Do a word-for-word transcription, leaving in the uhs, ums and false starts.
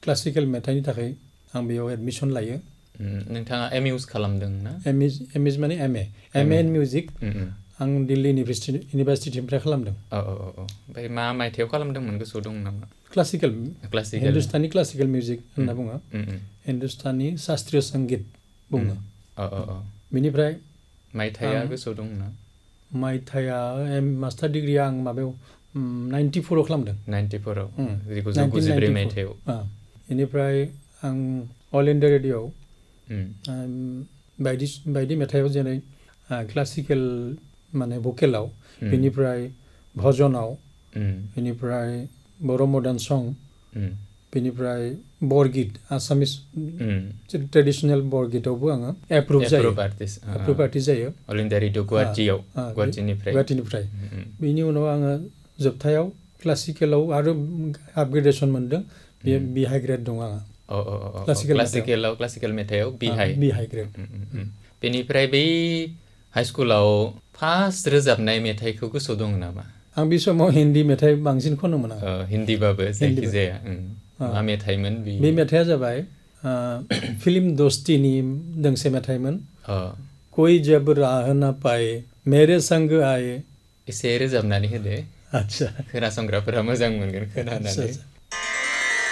classical मेथाइनि थाखाय आं बेयाव एडमिसन लायो नोंथाङा एम इउस खालामदों ना एम इज माने M A M A in music आं दिल्ली इउनिभार्सिटिनिफ्राय खालामदों औ औ औ ओमफ्राय मा मायथाइयाव खालामदोंमोन गोसोआव दं नामा classical classical Hindustani classical music होनना बुङो हिन्दुस्तानी शास्त्रीय संगीत बुङो औ औ औ बेनिफ्राय मायथाइया गोसोआव दं ना मायथाइया मास्टार डिग्रिया आं माबायाव नाइन्टि फराव खालामदों नाइन्टि फराव जिगुजौ गुजिब्रै मायथाइयाव बेनिफ्राय आं अल इन्डिया रेडिअ'आव बायदि बायदि मेथाइयाव जेरै क्लासिकेल माने भकेलाव बेनिफ्राय भजनाव बेनिफ्राय बर' मडार्न सं बेनिफ्राय बरगित आसामिस ट्रेडिसनेल बरगितआवबो आङो एप्रुभ जायो एप्रुभ आर्टिस्ट जायो अल इन्डिया रेडिअ गुवाहाटियाव गुवाहाटिनिफ्राय गुवाहाटिनिफ्राय बेनि उनाव आङो जोबथायाव क्लासिकेलाव आरो आपग्रेडेसन मोनदों बे बि हाइ ग्रेड दं आङो क्लासिकेलाव क्लासिकेल मेथाइयाव बि हाइ बि हाइ ग्रेड बेनिफ्राय बै हाइ स्कुलाव फार्स्ट रोजाबनाय मेथाइखौ गोसोआव दङ नामा आं बे समाव हिन्दी मेथाइ बांसिन खनोमोन आं हिन्दीबाबो जायखिजाया मा मेथाइमोन बे मेथाइया जाबाय फिल्म दोस्तीनि दोंसे मेथाइमोन कोई जब राह ना पाए मेरे संग आए एसे रोजाबनानै होदो आच्छा खोनासंग्राफोरा मोजां मोनगोन खोनानानै